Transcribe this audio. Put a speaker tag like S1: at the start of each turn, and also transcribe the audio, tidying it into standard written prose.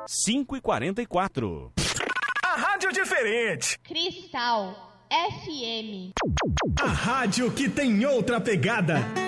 S1: 5h44.
S2: A rádio diferente.
S3: Cristal FM.
S2: A rádio que tem outra pegada.